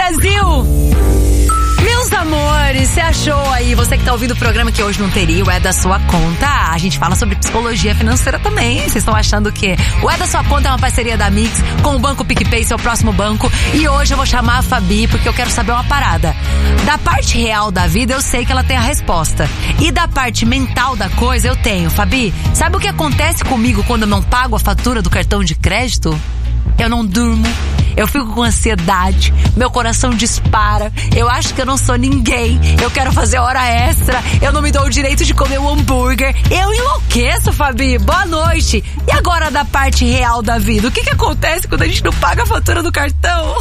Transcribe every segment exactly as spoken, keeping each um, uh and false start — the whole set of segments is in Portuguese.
Brasil! Meus amores, você achou aí, você que tá ouvindo o programa que hoje não teria o É da Sua Conta? A gente fala sobre psicologia financeira também. Vocês estão achando que o É da Sua Conta é uma parceria da Mix com o Banco PicPay, seu próximo banco. E hoje eu vou chamar a Fabi porque eu quero saber uma parada. Da parte real da vida eu sei que ela tem a resposta. E da parte mental da coisa eu tenho. Fabi, sabe o que acontece comigo quando eu não pago a fatura do cartão de crédito? Eu não durmo, eu fico com ansiedade, meu coração dispara, eu acho que eu não sou ninguém, eu quero fazer hora extra, eu não me dou o direito de comer um hambúrguer, eu enlouqueço, Fabi, boa noite. E agora da parte real da vida, o que que acontece quando a gente não paga a fatura do cartão?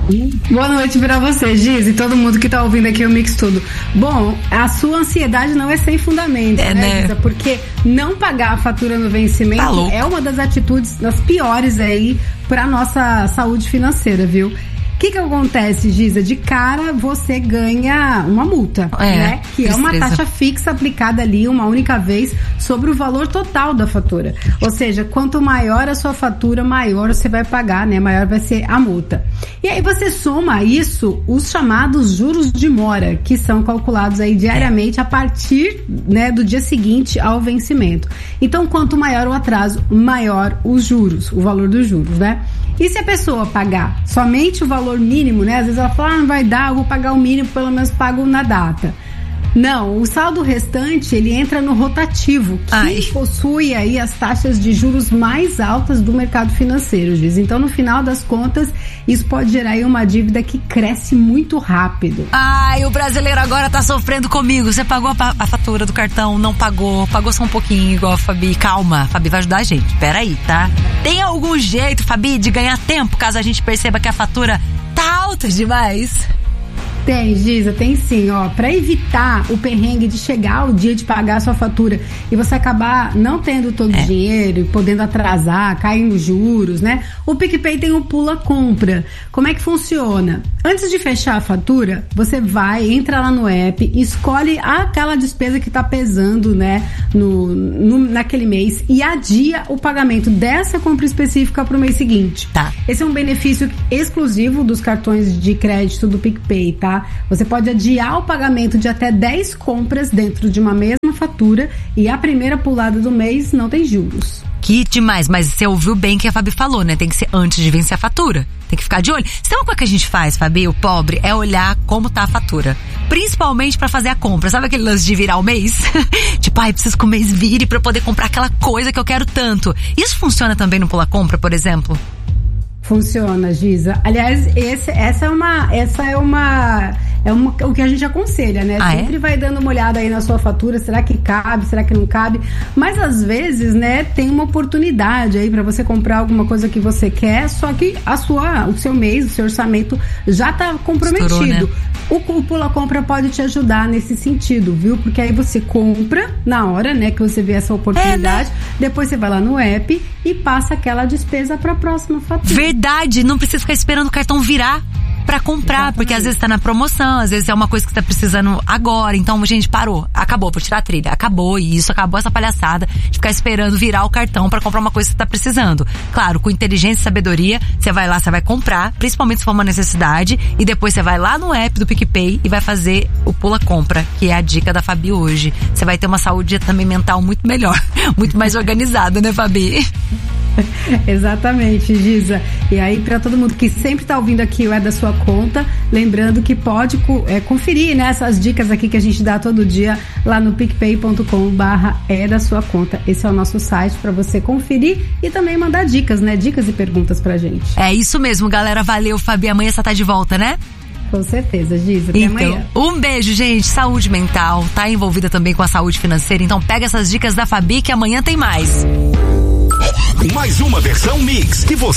Boa noite pra você, Giz, e todo mundo que tá ouvindo aqui o Mix Tudo. Bom, a sua ansiedade não é sem fundamento, é, né, Giza? Porque não pagar a fatura no vencimento tá é uma das atitudes, das piores aí pra nossa saúde financeira, viu? O que que acontece, Giza? De cara, você ganha uma multa, é, né? Que é uma taxa fixa aplicada ali uma única vez sobre o valor total da fatura. Ou seja, quanto maior a sua fatura, maior você vai pagar, né? Maior vai ser a multa. E aí você soma a isso os chamados juros de mora, que são calculados aí diariamente a partir, né, do dia seguinte ao vencimento. Então, quanto maior o atraso, maior os juros, o valor dos juros, né? E se a pessoa pagar somente o valor mínimo, né? Às vezes ela fala, ah, não vai dar, eu vou pagar o mínimo, pelo menos pago na data. Não, o saldo restante, ele entra no rotativo, que Ai. possui aí as taxas de juros mais altas do mercado financeiro, Giz. Então, no final das contas, isso pode gerar aí uma dívida que cresce muito rápido. Ai, o brasileiro agora tá sofrendo comigo. Você pagou a, a fatura do cartão, não pagou, pagou só um pouquinho, igual a Fabi. Calma, a Fabi vai ajudar a gente. Pera aí, tá? Tem algum jeito, Fabi, de ganhar tempo, caso a gente perceba que a fatura tá alta demais? Tem, Giza, tem sim, ó. Pra evitar o perrengue de chegar o dia de pagar a sua fatura e você acabar não tendo todo o é. dinheiro e podendo atrasar, cair os juros, né? O PicPay tem o Pula Compra. Como é que funciona? Antes de fechar a fatura, você vai, entra lá no app, escolhe aquela despesa que tá pesando, né, no, no, naquele mês e adia o pagamento dessa compra específica pro mês seguinte. Tá. Esse é um benefício exclusivo dos cartões de crédito do PicPay, tá? Você pode adiar o pagamento de até dez compras dentro de uma mesma fatura e a primeira pulada do mês não tem juros. Que demais, mas você ouviu bem que a Fabi falou, né? Tem que ser antes de vencer a fatura. Tem que ficar de olho. Sabe uma coisa que a gente faz, Fabi, o pobre, é olhar como tá a fatura. Principalmente pra fazer a compra. Sabe aquele lance de virar o mês? Tipo, ai, preciso que o mês vire pra eu poder comprar aquela coisa que eu quero tanto. Isso funciona também no Pula Compra, por exemplo? Funciona, Giza. Aliás, esse, essa é uma, essa é uma, é uma, o que a gente aconselha, né? Ah, Sempre é? vai dando uma olhada aí na sua fatura, será que cabe, será que não cabe? Mas às vezes, né, tem uma oportunidade aí pra você comprar alguma coisa que você quer, só que a sua, o seu mês, o seu orçamento já tá comprometido. Estourou, né? O, o Pula Compra pode te ajudar nesse sentido, viu? Porque aí você compra na hora, né, que você vê essa oportunidade, é, né? Depois você vai lá no app e passa aquela despesa pra próxima fatura. Verdade, não precisa ficar esperando o cartão virar pra comprar, exatamente. Porque às vezes tá na promoção, às vezes é uma coisa que tá precisando agora, então, gente, parou, acabou, por tirar a trilha, acabou isso, acabou essa palhaçada de ficar esperando virar o cartão pra comprar uma coisa que você tá precisando. Claro, com inteligência e sabedoria, você vai lá, você vai comprar, principalmente se for uma necessidade, e depois você vai lá no app do PicPay e vai fazer o Pula Compra, que é a dica da Fabi hoje. Você vai ter uma saúde também mental muito melhor, muito mais organizada, né, Fabi? Exatamente, Giza. E aí, pra todo mundo que sempre tá ouvindo aqui o É da Sua Conta, lembrando que pode é, conferir, né, essas dicas aqui que a gente dá todo dia lá no picpay ponto com barra É da Sua Conta. Esse é o nosso site pra você conferir e também mandar dicas, né? Dicas e perguntas pra gente. É isso mesmo, galera. Valeu, Fabi. Amanhã você tá de volta, né? Com certeza, Giza. Até então, amanhã. Um beijo, gente. Saúde mental, tá envolvida também com a saúde financeira. Então pega essas dicas da Fabi que amanhã tem mais. Mais uma versão Mix que você